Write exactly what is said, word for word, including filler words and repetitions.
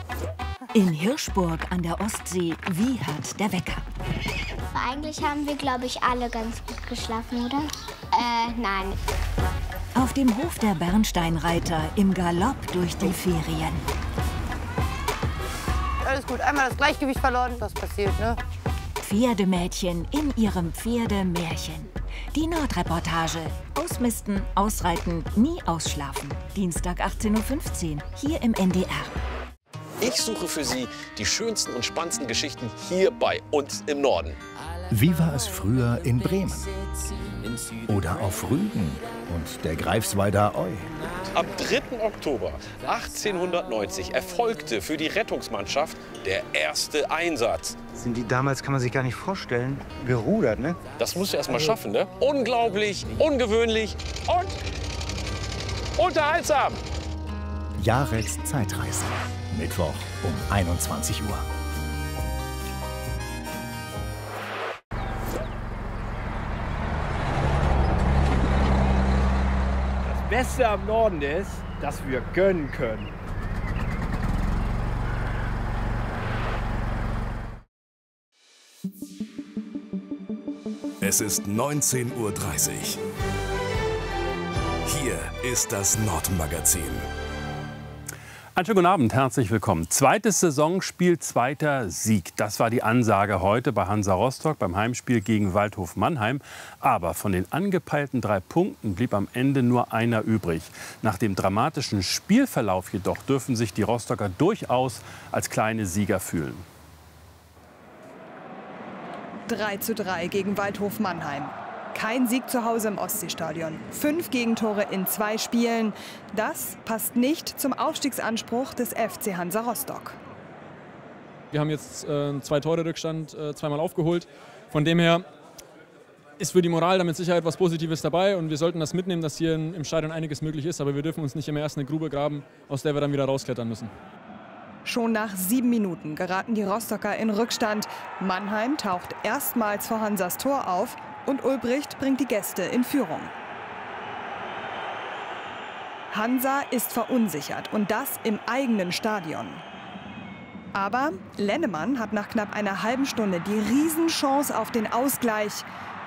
In Hirschburg an der Ostsee wiehert der Wecker. Eigentlich haben wir, glaube ich, alle ganz gut geschlafen, oder? Äh, nein. Auf dem Hof der Bernsteinreiter im Galopp durch die Ferien. Alles gut, einmal das Gleichgewicht verloren, das passiert, ne? Pferdemädchen in ihrem Pferdemärchen. Die Nordreportage. Ausmisten, ausreiten, nie ausschlafen. Dienstag achtzehn Uhr fünfzehn, hier im N D R. Ich suche für Sie die schönsten und spannendsten Geschichten hier bei uns im Norden. Wie war es früher in Bremen? Oder auf Rügen und der Greifswalder Eu? Am dritten Oktober achtzehnhundertneunzig erfolgte für die Rettungsmannschaft der erste Einsatz. Sind die damals, kann man sich gar nicht vorstellen, gerudert, ne? Das musst du erst mal schaffen, ne? Unglaublich, ungewöhnlich und unterhaltsam. Jareks Zeitreise. Mittwoch um einundzwanzig Uhr. Das Beste am Norden ist, dass wir gönnen können. Es ist neunzehn Uhr dreißig. Hier ist das Nordmagazin. Einen schönen guten Abend, herzlich willkommen. Zweites Saisonspiel, zweiter Sieg. Das war die Ansage heute bei Hansa Rostock beim Heimspiel gegen Waldhof Mannheim. Aber von den angepeilten drei Punkten blieb am Ende nur einer übrig. Nach dem dramatischen Spielverlauf jedoch dürfen sich die Rostocker durchaus als kleine Sieger fühlen. drei zu drei gegen Waldhof Mannheim. Kein Sieg zu Hause im Ostseestadion. Fünf Gegentore in zwei Spielen. Das passt nicht zum Aufstiegsanspruch des F C Hansa Rostock. Wir haben jetzt äh, zwei Tore Rückstand äh, zweimal aufgeholt. Von dem her ist für die Moral da mit Sicherheit was Positives dabei. Und wir sollten das mitnehmen, dass hier in, im Stadion einiges möglich ist. Aber wir dürfen uns nicht immer erst eine Grube graben, aus der wir dann wieder rausklettern müssen. Schon nach sieben Minuten geraten die Rostocker in Rückstand. Mannheim taucht erstmals vor Hansas Tor auf. Und Ulbricht bringt die Gäste in Führung. Hansa ist verunsichert und das im eigenen Stadion. Aber Lennemann hat nach knapp einer halben Stunde die Riesenchance auf den Ausgleich.